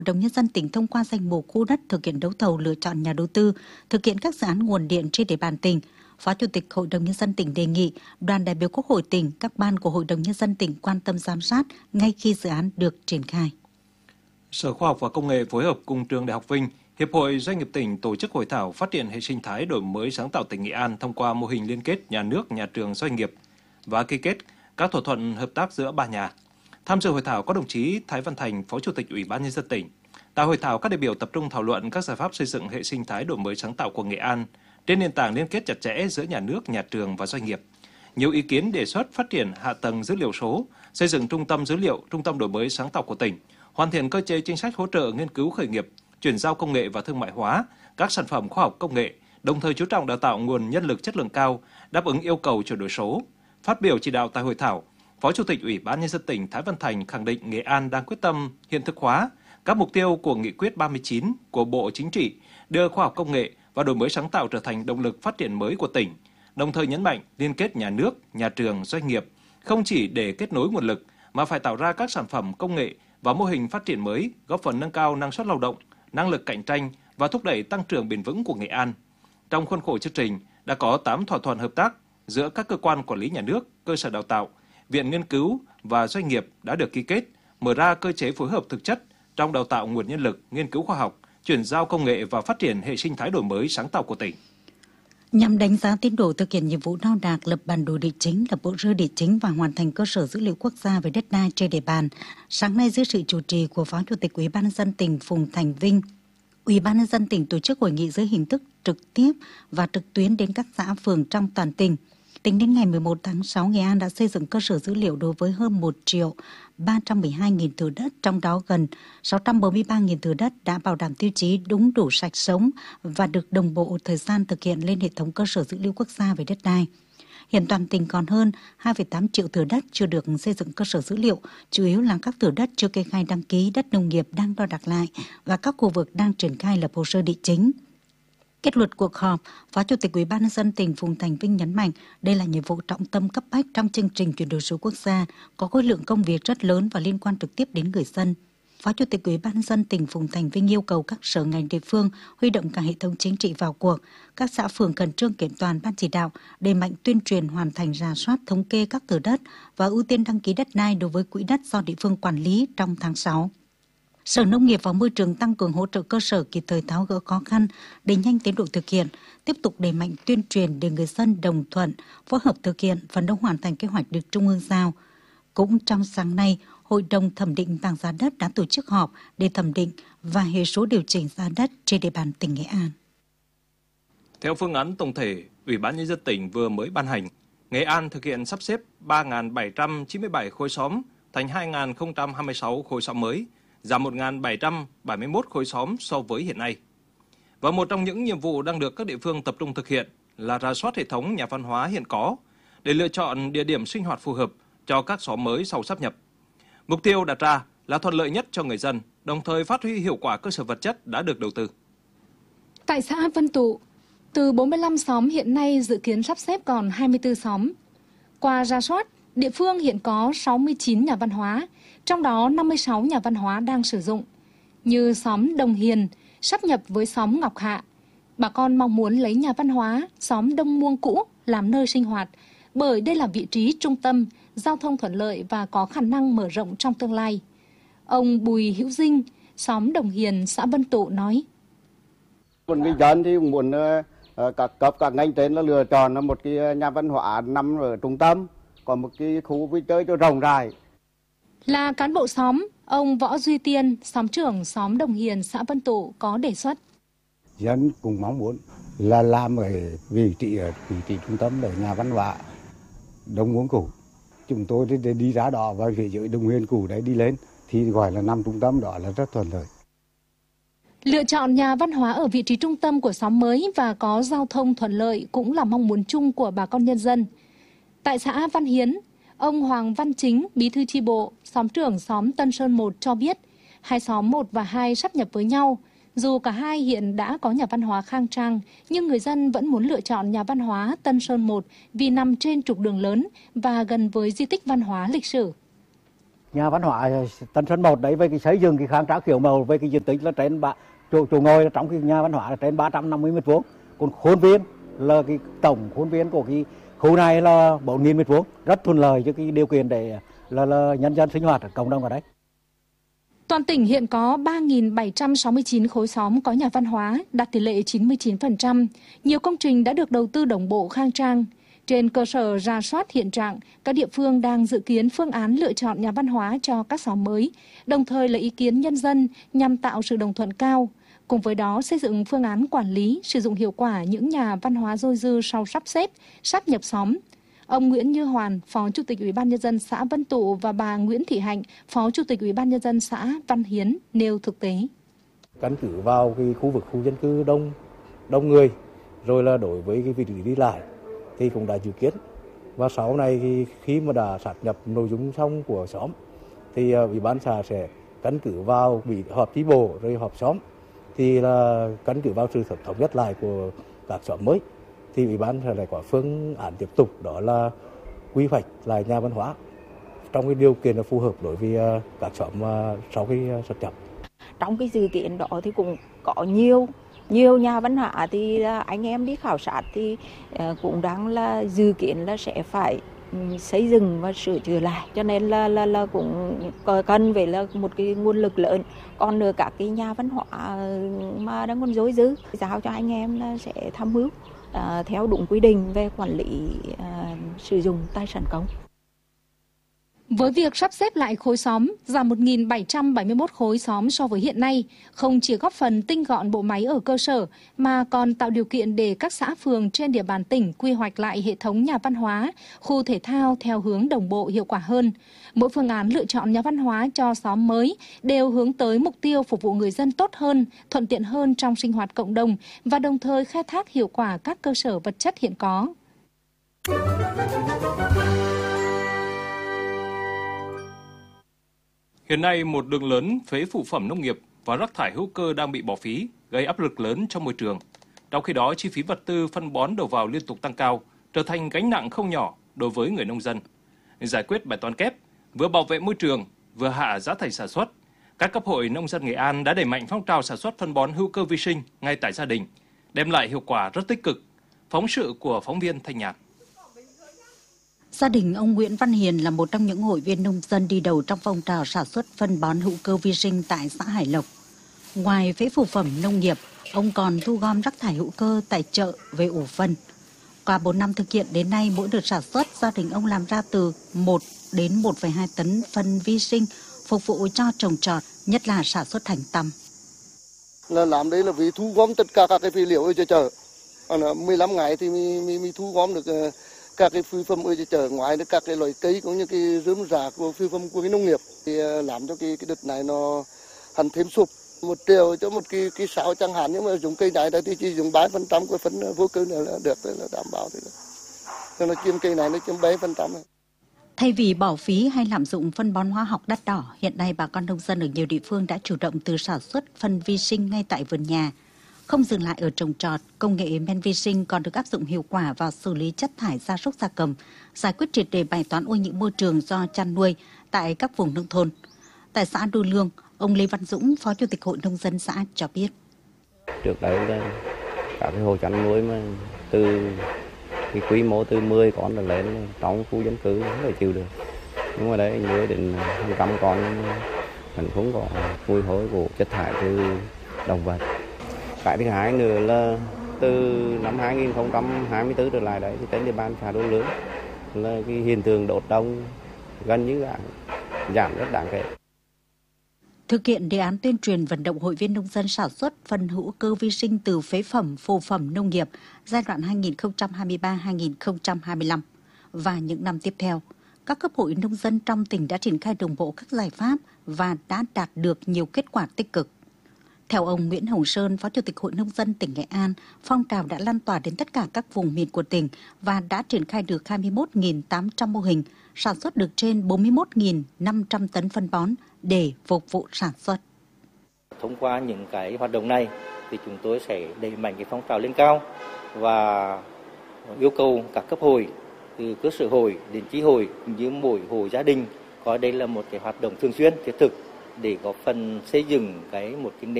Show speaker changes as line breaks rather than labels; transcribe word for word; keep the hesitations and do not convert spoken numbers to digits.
Hội đồng Nhân dân tỉnh thông qua danh mục khu đất thực hiện đấu thầu lựa chọn nhà đầu tư, thực hiện các dự án nguồn điện trên địa bàn tỉnh. Phó Chủ tịch Hội đồng Nhân dân tỉnh đề nghị đoàn đại biểu Quốc hội tỉnh, các ban của Hội đồng Nhân dân tỉnh quan tâm giám sát ngay khi dự án được triển khai.
Sở Khoa học và Công nghệ phối hợp cùng Trường Đại học Vinh, Hiệp hội Doanh nghiệp tỉnh tổ chức hội thảo phát triển hệ sinh thái đổi mới sáng tạo tỉnh Nghệ An thông qua mô hình liên kết nhà nước, nhà trường, doanh nghiệp và ký kết các thỏa thuận hợp tác giữa ba nhà. Tham dự hội thảo có đồng chí Thái Văn Thành, Phó Chủ tịch Ủy ban Nhân dân tỉnh. Tại hội thảo, các đại biểu tập trung thảo luận các giải pháp xây dựng hệ sinh thái đổi mới sáng tạo của Nghệ An trên nền tảng liên kết chặt chẽ giữa nhà nước, nhà trường và doanh nghiệp. Nhiều ý kiến đề xuất phát triển hạ tầng dữ liệu số, xây dựng trung tâm dữ liệu, trung tâm đổi mới sáng tạo của tỉnh, hoàn thiện cơ chế chính sách hỗ trợ nghiên cứu khởi nghiệp, chuyển giao công nghệ và thương mại hóa các sản phẩm khoa học công nghệ, đồng thời chú trọng đào tạo nguồn nhân lực chất lượng cao, đáp ứng yêu cầu chuyển đổi số. Phát biểu chỉ đạo tại hội thảo, Phó Chủ tịch Ủy ban Nhân dân tỉnh Thái Văn Thành khẳng định Nghệ An đang quyết tâm hiện thực hóa các mục tiêu của Nghị quyết ba mươi chín của Bộ Chính trị, đưa khoa học công nghệ và đổi mới sáng tạo trở thành động lực phát triển mới của tỉnh, đồng thời nhấn mạnh liên kết nhà nước, nhà trường, doanh nghiệp không chỉ để kết nối nguồn lực mà phải tạo ra các sản phẩm công nghệ và mô hình phát triển mới, góp phần nâng cao năng suất lao động, năng lực cạnh tranh và thúc đẩy tăng trưởng bền vững của Nghệ An. Trong khuôn khổ chương trình đã có tám thỏa thuận hợp tác giữa các cơ quan quản lý nhà nước, cơ sở đào tạo, viện nghiên cứu và doanh nghiệp đã được ký kết, mở ra cơ chế phối hợp thực chất trong đào tạo nguồn nhân lực, nghiên cứu khoa học, chuyển giao công nghệ và phát triển hệ sinh thái đổi mới sáng tạo của tỉnh.
Nhằm đánh giá tiến độ thực hiện nhiệm vụ đo đạc, lập bản đồ địa chính, lập bộ rơ địa chính và hoàn thành cơ sở dữ liệu quốc gia về đất đai trên địa bàn, sáng nay dưới sự chủ trì của Phó Chủ tịch Ủy ban Nhân dân tỉnh Phùng Thành Vinh, Ủy ban Nhân dân tỉnh tổ chức hội nghị dưới hình thức trực tiếp và trực tuyến đến các xã phường trong toàn tỉnh. Tính đến ngày mười một tháng sáu, Nghệ An đã xây dựng cơ sở dữ liệu đối với hơn một triệu ba trăm mười hai nghìn thửa đất, trong đó gần sáu trăm bốn mươi ba nghìn thửa đất đã bảo đảm tiêu chí đúng đủ sạch sống và được đồng bộ thời gian thực hiện lên hệ thống cơ sở dữ liệu quốc gia về đất đai. Hiện toàn tỉnh còn hơn hai phẩy tám triệu thửa đất chưa được xây dựng cơ sở dữ liệu, chủ yếu là các thửa đất chưa kê khai đăng ký, đất nông nghiệp đang đo đạc lại và các khu vực đang triển khai lập hồ sơ địa chính. Kết luận cuộc họp, Phó Chủ tịch Ủy ban Nhân dân tỉnh Phùng Thành Vinh nhấn mạnh đây là nhiệm vụ trọng tâm cấp bách trong chương trình chuyển đổi số quốc gia, có khối lượng công việc rất lớn và liên quan trực tiếp đến người dân. Phó Chủ tịch Ủy ban Nhân dân tỉnh Phùng Thành Vinh yêu cầu các sở ngành địa phương huy động cả hệ thống chính trị vào cuộc, các xã phường khẩn trương kiện toàn ban chỉ đạo, đẩy mạnh tuyên truyền hoàn thành rà soát thống kê các thửa đất và ưu tiên đăng ký đất đai đối với quỹ đất do địa phương quản lý trong tháng sáu. Sở Nông nghiệp và Môi trường tăng cường hỗ trợ cơ sở kịp thời tháo gỡ khó khăn, đẩy nhanh tiến độ thực hiện, tiếp tục đẩy mạnh tuyên truyền để người dân đồng thuận, phối hợp thực hiện, phấn đấu hoàn thành kế hoạch được Trung ương giao. Cũng trong sáng nay, Hội đồng thẩm định bảng giá đất đã tổ chức họp để thẩm định và hệ số điều chỉnh giá đất trên địa bàn tỉnh Nghệ An.
Theo phương án tổng thể, Ủy ban Nhân dân tỉnh vừa mới ban hành, Nghệ An thực hiện sắp xếp ba nghìn bảy trăm chín mươi bảy khối xóm thành hai nghìn không trăm hai mươi sáu khối xóm mới, giảm một nghìn bảy trăm bảy mươi mốt khối xóm so với hiện nay. Và một trong những nhiệm vụ đang được các địa phương tập trung thực hiện là rà soát hệ thống nhà văn hóa hiện có để lựa chọn địa điểm sinh hoạt phù hợp cho các xóm mới sau sáp nhập. Mục tiêu đặt ra là thuận lợi nhất cho người dân, đồng thời phát huy hiệu quả cơ sở vật chất đã được đầu tư.
Tại xã Vân Tụ, từ bốn mươi lăm xóm hiện nay dự kiến sắp xếp còn hai mươi tư xóm. Qua rà soát, địa phương hiện có sáu mươi chín nhà văn hóa, trong đó năm mươi sáu nhà văn hóa đang sử dụng, như xóm Đồng Hiền, sáp nhập với xóm Ngọc Hạ. Bà con mong muốn lấy nhà văn hóa xóm Đông Muông cũ làm nơi sinh hoạt, bởi đây là vị trí trung tâm, giao thông thuận lợi và có khả năng mở rộng trong tương lai. Ông Bùi Hữu Dinh, xóm Đồng Hiền, xã Vân Tụ nói.
Người dân thì cũng muốn uh, các cấp, các ngành trên là lựa chọn một cái nhà văn hóa nằm ở trung tâm, còn một cái khu vui chơi cho rộng rãi.
Là cán bộ xóm, ông Võ Duy Tiên, xóm trưởng xóm Đồng Hiền, xã Vân Tụ có đề xuất.
Dân cũng mong muốn là làm ở vị trí ở vị trí trung tâm ở nhà văn hóa Đông Muông cũ. Chúng tôi đi, đi ra đó và phía dưới Đồng Hiền cũ đấy đi lên thì gọi là nằm trung tâm, đó là rất thuận lợi.
Lựa chọn nhà văn hóa ở vị trí trung tâm của xóm mới và có giao thông thuận lợi cũng là mong muốn chung của bà con nhân dân. Tại xã Văn Hiến, ông Hoàng Văn Chính, bí thư chi bộ, xóm trưởng xóm Tân Sơn một cho biết, hai xóm một và hai sáp nhập với nhau. Dù cả hai hiện đã có nhà văn hóa khang trang, nhưng người dân vẫn muốn lựa chọn nhà văn hóa Tân Sơn một vì nằm trên trục đường lớn và gần với di tích văn hóa lịch sử.
Nhà văn hóa Tân Sơn một đấy với cái xây dựng cái khang trang kiểu mẫu với cái diện tích là trên ba chỗ chỗ ngồi trong cái nhà văn hóa là trên ba trăm năm mươi mét vuông, còn khuôn viên là cái tổng khuôn viên của cái khu này là bốn nghìn mét vuông, rất thuận lợi cho cái điều kiện để là, là nhân dân sinh hoạt cộng đồng ở đây.
Toàn tỉnh hiện có ba nghìn bảy trăm sáu mươi chín khối xóm có nhà văn hóa, đạt tỷ lệ chín mươi chín phần trăm. Nhiều công trình đã được đầu tư đồng bộ khang trang. Trên cơ sở rà soát hiện trạng, các địa phương đang dự kiến phương án lựa chọn nhà văn hóa cho các xóm mới, đồng thời lấy ý kiến nhân dân nhằm tạo sự đồng thuận cao. Cùng với đó, xây dựng phương án quản lý, sử dụng hiệu quả những nhà văn hóa dôi dư sau sắp xếp, sáp nhập xóm. Ông Nguyễn Như Hoàn, Phó Chủ tịch Ủy ban Nhân dân xã Vân Tụ và bà Nguyễn Thị Hạnh, Phó Chủ tịch Ủy ban Nhân dân xã Văn Hiến nêu thực tế.
Căn cứ vào cái khu vực khu dân cư đông đông người, rồi là đối với cái vị trí đi lại thì cũng đã dự kiến. Và sau này thì khi mà đã sát nhập nội dung xong của xóm thì Ủy ban xã sẽ căn cứ vào bị họp chi bộ rồi họp xóm thì là căn cứ vào sự thống nhất lại của các xóm mới thì Ủy ban sẽ lại có phương án tiếp tục, đó là quy hoạch lại nhà văn hóa trong cái điều kiện là phù hợp đối với các xóm sau khi sát nhập.
Trong cái dự kiến đó thì cũng có nhiều nhiều nhà văn hóa thì anh em đi khảo sát thì cũng đang là dự kiến là sẽ phải xây dựng và sửa chữa lại, cho nên là là là cũng cần phải là một cái nguồn lực lớn. Còn nữa các cái nhà văn hóa mà đang còn dối dứ giao cho anh em là sẽ tham mưu uh, theo đúng quy định về quản lý uh, sử dụng tài sản công.
Với việc sắp xếp lại khối xóm, giảm một nghìn bảy trăm bảy mươi mốt khối xóm so với hiện nay, không chỉ góp phần tinh gọn bộ máy ở cơ sở, mà còn tạo điều kiện để các xã phường trên địa bàn tỉnh quy hoạch lại hệ thống nhà văn hóa, khu thể thao theo hướng đồng bộ hiệu quả hơn. Mỗi phương án lựa chọn nhà văn hóa cho xóm mới đều hướng tới mục tiêu phục vụ người dân tốt hơn, thuận tiện hơn trong sinh hoạt cộng đồng và đồng thời khai thác hiệu quả các cơ sở vật chất hiện có.
Hiện nay, một lượng lớn phế phụ phẩm nông nghiệp và rác thải hữu cơ đang bị bỏ phí, gây áp lực lớn cho môi trường. Trong khi đó, chi phí vật tư phân bón đầu vào liên tục tăng cao, trở thành gánh nặng không nhỏ đối với người nông dân. Giải quyết bài toán kép, vừa bảo vệ môi trường, vừa hạ giá thành sản xuất, các cấp hội nông dân Nghệ An đã đẩy mạnh phong trào sản xuất phân bón hữu cơ vi sinh ngay tại gia đình, đem lại hiệu quả rất tích cực. Phóng sự của phóng viên Thanh Nhàn.
Gia đình ông Nguyễn Văn Hiền là một trong những hội viên nông dân đi đầu trong phong trào sản xuất phân bón hữu cơ vi sinh tại xã Hải Lộc. Ngoài phế phụ phẩm nông nghiệp, ông còn thu gom rác thải hữu cơ tại chợ về ủ phân. Qua bốn năm thực hiện đến nay, mỗi đợt sản xuất, gia đình ông làm ra từ một đến một phẩy hai tấn phân vi sinh phục vụ cho trồng trọt, nhất là sản xuất hành tăm.
Là làm đấy là vì thu gom tất cả các cái phế liệu ở chợ. mười lăm ngày thì mình, mình, mình thu gom được các cái phi phẩm ở chợ, ngoài được các cái loại cây cũng như cái rơm rạ của phi phẩm của cái nông nghiệp thì làm cho cái cái đợt này nó hẳn thêm sụp. Một triệu cho một cái cái sáo chẳng hạn, nhưng mà dùng cây này thì chỉ dùng bảy phần trăm của phân vô cơ này là được, là đảm bảo thì là nó chiếm cây này nó chiếm bảy phần trăm.
Thay vì bỏ phí hay lạm dụng phân bón hóa học đắt đỏ, hiện nay bà con nông dân ở nhiều địa phương đã chủ động từ sản xuất phân vi sinh ngay tại vườn nhà. Không dừng lại ở trồng trọt, công nghệ men vi sinh còn được áp dụng hiệu quả vào xử lý chất thải gia súc gia cầm, giải quyết triệt để bài toán ô nhiễm môi trường do chăn nuôi tại các vùng nông thôn. Tại xã Đô Lương, ông Lê Văn Dũng, Phó Chủ tịch Hội Nông dân xã cho biết.
Trước đây là các cái hộ chăn nuôi mà từ cái quy mô từ mười con trở lên trong khu dân cư không thể chịu được. Nhưng mà đấy nuôi đến hàng trăm con mình không có mùi hôi của chất thải từ động vật. Cái thứ hai nữa là từ năm hai nghìn không trăm hai mươi tư trở lại đấy thì trên địa bàn xã Đô Lương là cái hiện tượng đốt đồng gần như là giảm rất đáng kể.
Thực hiện đề án tuyên truyền vận động hội viên nông dân sản xuất phân hữu cơ vi sinh từ phế phẩm, phụ phẩm nông nghiệp giai đoạn hai nghìn không trăm hai mươi ba đến hai nghìn không trăm hai mươi lăm và những năm tiếp theo, các cấp hội nông dân trong tỉnh đã triển khai đồng bộ các giải pháp và đã đạt được nhiều kết quả tích cực. Theo ông Nguyễn Hồng Sơn, Phó Chủ tịch Hội Nông dân tỉnh Nghệ An, phong trào đã lan tỏa đến tất cả các vùng miền của tỉnh và đã triển khai được hai mươi mốt nghìn tám trăm mô hình, sản xuất được trên bốn mươi mốt nghìn năm trăm tấn phân bón để phục vụ sản xuất.
Thông qua những cái hoạt động này thì chúng tôi sẽ đẩy mạnh cái phong trào lên cao và yêu cầu các cấp hội, từ cơ sở hội đến chi hội, như mỗi hộ gia đình coi đây là một cái hoạt động thường xuyên thiết thực để góp phần xây dựng cái một cái nền